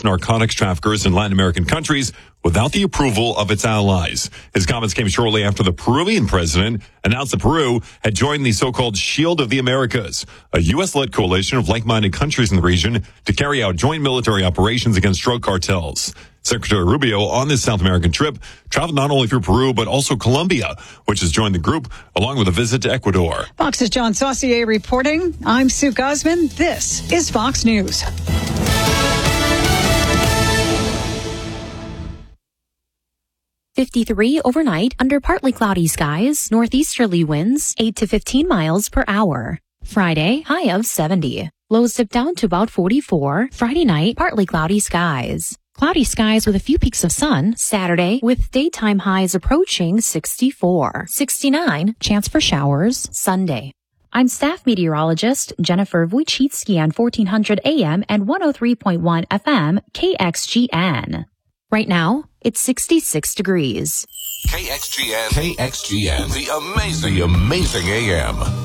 narcotics traffickers in Latin American countries without the approval of its allies. His comments came shortly after the Peruvian president announced that Peru had joined the so-called Shield of the Americas, a U.S.-led coalition of like-minded countries in the region to carry out joint military operations against drug cartels. Secretary Rubio, on this South American trip, traveled not only through Peru, but also Colombia, which has joined the group, along with a visit to Ecuador. Fox's John Saucier reporting. I'm Sue Guzman. This is Fox News. .53 overnight under partly cloudy skies, northeasterly winds 8 to 15 miles per hour. Friday, high of 70. Lows dip down to about 44. Friday night, partly cloudy skies. Cloudy skies with a few peaks of sun. Saturday, with daytime highs approaching 64. 69, chance for showers. Sunday. I'm staff meteorologist Jennifer Wojcicki on 1400 AM and 103.1 FM KXGN. Right now, it's 66 degrees. KXGN, the amazing AM.